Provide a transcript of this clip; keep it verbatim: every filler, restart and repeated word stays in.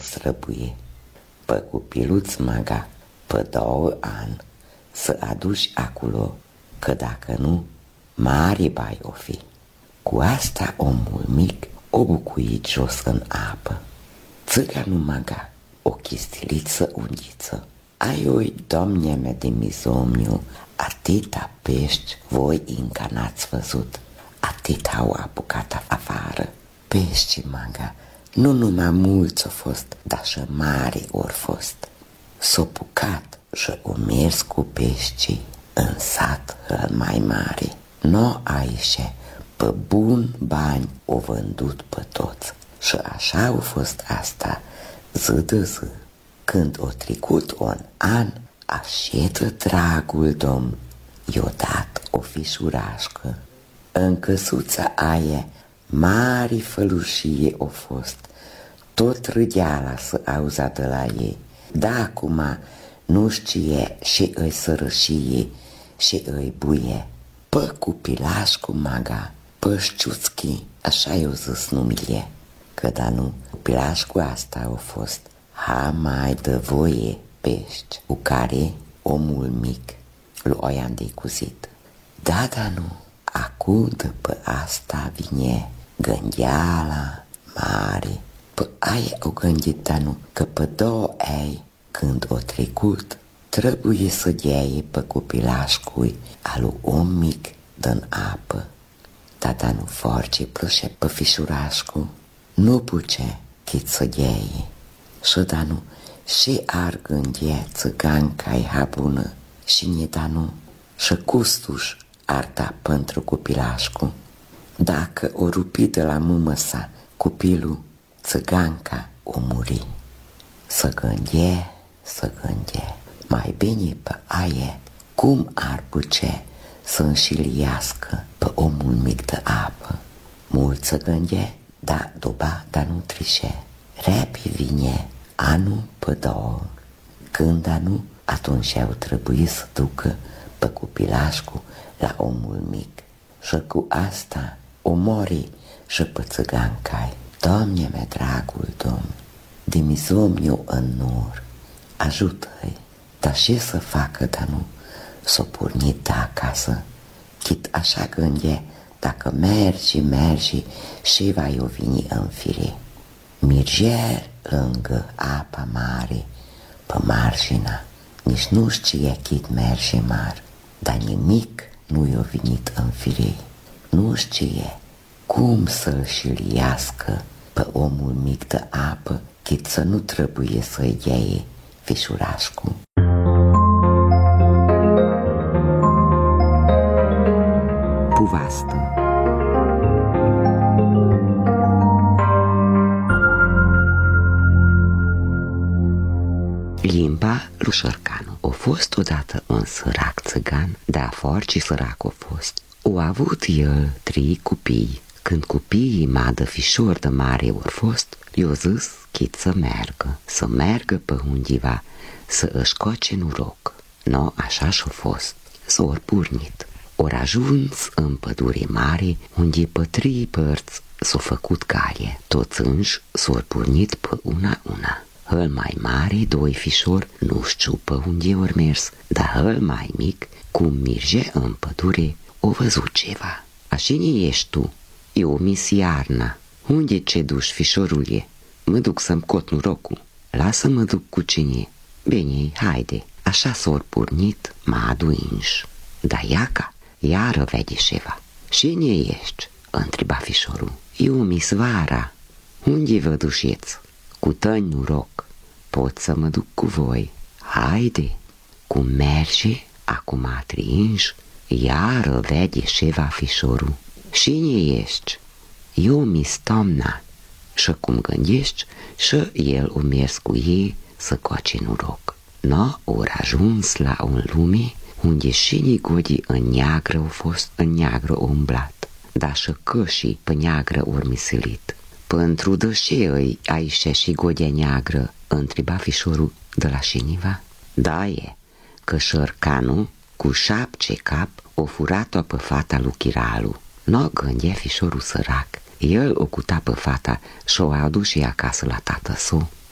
străbuie. Pe copiluț maga, pe două ani, să aduci acolo, că dacă nu, mare bai o fi. Cu asta omul mic o bucuit jos în apă. Țăganul maga, o chistiliță unghiță. Ai oi, domne me de mizomniu, atâta pești voi încă n-ați văzut, atât au apucat afară. Pești, maga, nu numai mulți au fost, dar și mari ori fost. S-o pucat și o mers cu peștii în sat mai mare. No aici, pe bun bani o vândut pe toți. Și așa au fost asta zi de zi. Când o trecut un an, așetă dragul domn, i-o dat o fișurașcă. În căsuța aia mari fălușie o fost, tot râdeala să auza de la ei. Da, acum nu știe și îi sărășie și îi buie. Pă cupilaș cu maga, pă șciuțchi, așa i-o zis numile. Că da nu, cupilaș cu asta au fost, ha mai de voie pești, cu care omul mic lui oia de cuzit. Da, da nu, acum după asta vine gândeala mare. Pe aia o gândit, da nu, că pe două ei, când o trecut, trebuie să deie pe copilașcui alu om mic din apă. Tata nu force plășe pe fișurașcu, nu puce chit să deie. Și da nu, și ar gândie țăganca-i habună și ne da nu, și custuș ar da pentru copilașcu. Dacă o rupi de la mâmă sa copilul, țăganca o muri. Să gândie, să gândie, mai bine pe aie, cum ar putea să înșiliască pe omul mic de apă. Mult să gândie, da doba, da nu trișe. Repi vine anul pe două. Când anu, atunci au trebuit să ducă pe copilașcu la omul mic. Și cu asta omori și pe țăgancai. Doamne me dragul domn, de mizomniu în nur, ajută-i, dar ce să facă, dar nu, s-o pornit de acasă, chit așa gândie, dacă mergi, mergi, și va-i o vini în fire. Mirger lângă apa mare, pe marginea, nici nu știe chit merge mar, dar nimic nu i-o venit în fire. Nu știe cum să-l șiliască pe omul mic de apă, chit să nu trebuie să-i deie fișurașcu. Puvastă. Limba lui Șorcanu. O fost odată un sărac țăgan, dar foarte sărac o fost. O avut el trei copii. Când copiii madă fișor de mare ori fost, i-o zis chit să meargă, să meargă pe undeva, să își coace noroc. No, așa și-o fost, s-or pornit. Ori ajuns în pădure mare, unde pe trei părți s-o făcut cale. Toți înși s-or pornit pe una-una. Îl mai mare, doi fișori, nu știu pe unde ori mers, dar îl mai mic, cum merge în pădure, o văzut ceva. Așa-ne ești tu? Eu mis iarna. Unde ce duci, fișorule? Mă duc să-mi cot norocul. Lasă mă duc cu cine. Bine, haide. Așa s-or pornit, m-a aduinș. Da iaca, iară vede ceva. Cine ești? Întreba fișorul. Eu mis vara. Unde vă dușeți? Cu tăi noroc. Pot să mă duc cu voi. Haide. Cum merge, acum atrinș, iară vede ceva fișorul. Cine ești? Eu mis Tomna. Și cum gândești, și el o mers cu ei să coace noroc. No, ori ajuns la un lume unde și nigodi în neagră au fost, în neagră umblat, dar și cășii pe neagră ori miselit. Pentru de ce îi aici și godea neagră? Întreba fișorul de la șiniva. Da e, că Șorcanu cu șapce cap o furat-o pe fata lui Chiralu. No, gândea fișorul sărac. El o cuta pe fata și o adus și acasă la tată său.